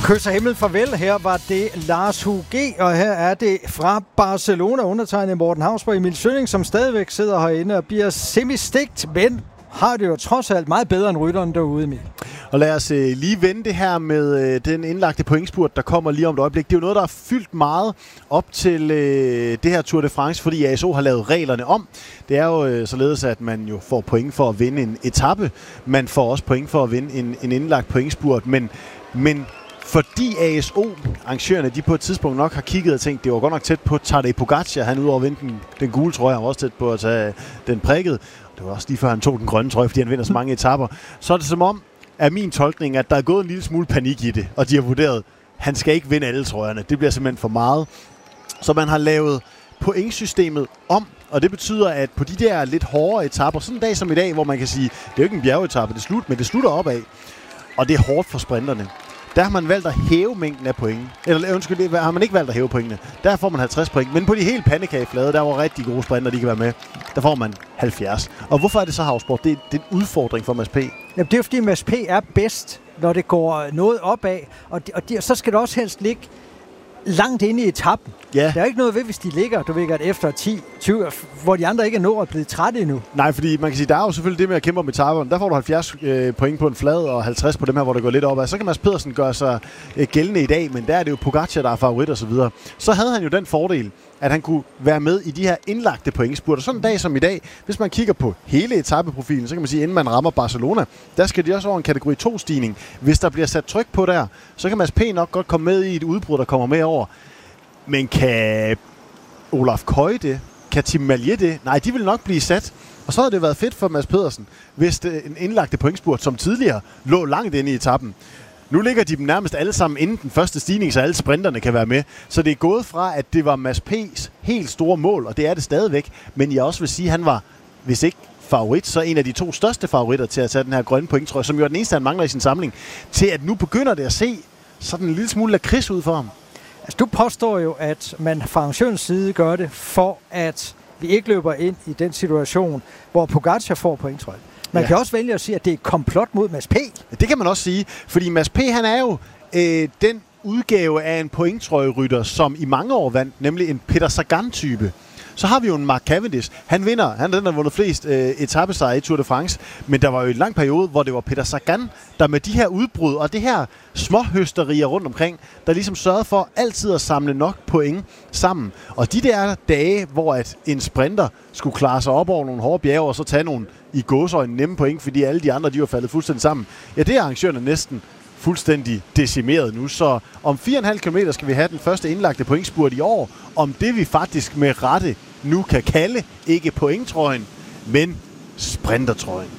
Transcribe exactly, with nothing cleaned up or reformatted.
Kysser himmel farvel. Her var det Lars H G, og her er det fra Barcelona, undertegnet Morten Hausborg, Emil Sønning, som stadigvæk sidder herinde og bliver semistegt, men har det jo trods alt meget bedre end rytteren derude, Emil. Og lad os øh, lige vende det her med øh, den indlagte pointspurt, der kommer lige om et øjeblik. Det er jo noget, der har fyldt meget op til øh, det her Tour de France, fordi A S O har lavet reglerne om. Det er jo øh, således, at man jo får point for at vinde en etape. Man får også point for at vinde en, en indlagt pointspurt, men, men fordi A S O-arrangørerne, de på et tidspunkt nok har kigget og tænkt, det var godt nok tæt på Tadej Pogacar. Han udover at vinde den, den gule trøje, han var også tæt på at tage den prikkede. Det var også lige før han tog den grønne trøje, fordi han vinder så mange etaper. Så er det som om, er min tolkning, at der er gået en lille smule panik i det, og de har vurderet, at han skal ikke vinde alle trøjerne. Det bliver simpelthen for meget. Så man har lavet pointsystemet om, og det betyder, at på de der lidt hårdere etaper, sådan en dag som i dag, hvor man kan sige, det er jo ikke en bjergetappe, det slut, men det slutter opad, og det er hårdt for sprinterne. Der har man valgt at hæve mængden af point. Eller undskyld, det har man ikke valgt at hæve pointene. Der får man halvtreds point. Men på de helt pandekageflade, der var rigtig gode sprinter, de kan være med, der får man halvfjerds. Og hvorfor er det så, Hausborg? Det, det er en udfordring for Mads P. Jamen, det er jo fordi Mads P er bedst, når det går noget opad. Og, de, og de, så skal det også helst ligge langt inde i etappen. Ja. Der er ikke noget ved, hvis de ligger, du ved, at efter ti tyve, hvor de andre ikke er nået og blevet trætte endnu. Nej, fordi man kan sige, der er jo selvfølgelig det med at kæmpe om etaperne. Der får du halvfjerds øh, point på en flad og halvtreds på dem her, hvor det går lidt opad. Så kan Mads Pedersen gøre sig øh, gældende i dag, men der er det jo Pogacar, der er favorit og så videre. Så havde han jo den fordel, at han kunne være med i de her indlagte pointspurter. Sådan en dag som i dag, hvis man kigger på hele etappeprofilen, så kan man sige, inden man rammer Barcelona, der skal de også over en kategori to-stigning. Hvis der bliver sat tryk på der, så kan Mads P. nok godt komme med i et udbrud, der kommer med over. Men kan Olaf Køj det? Kan Tim Malje det? Nej, de vil nok blive sat. Og så havde det været fedt for Mads Pedersen, hvis det en indlagte pointspurt, som tidligere lå langt inde i etappen. Nu ligger de dem nærmest alle sammen inden den første stigning, så alle sprinterne kan være med. Så det er gået fra, at det var Mads P's helt store mål, og det er det stadigvæk. Men jeg også vil sige, at han var, hvis ikke favorit, så en af de to største favoritter til at tage den her grønne pointtrøje, som jo er den eneste, han mangler i sin samling, til at nu begynder det at se sådan en lille smule lakrids ud for ham. Altså, du påstår jo, at man fra arrangørens side gør det, for at vi ikke løber ind i den situation, hvor Pogacar får pointtrøjen. Man ja. kan også vælge at sige, at det er et komplot mod Mads P. Det kan man også sige, fordi Mads P. han er jo øh, den udgave af en pointtrøjerytter, som i mange år vandt, nemlig en Peter Sagan-type. Så har vi jo en Mark Cavendish. Han vinder. Han er den, der har vundet flest øh, etapesejre i Tour de France. Men der var jo en lang periode, hvor det var Peter Sagan, der med de her udbrud og det her småhøsterier rundt omkring, der ligesom sørgede for altid at samle nok point sammen. Og de der dage, hvor at en sprinter skulle klare sig op over nogle hårde bjerge, og så tage nogle i gåseøjne nemme point, fordi alle de andre, de var faldet fuldstændig sammen. Ja, det er arrangørerne næsten fuldstændig decimeret nu. Så om fire komma fem kilometer skal vi have den første indlagte pointspurt i år. Om det vi faktisk med rette nu kan kalde, ikke pointtrøjen, men sprintertrøjen.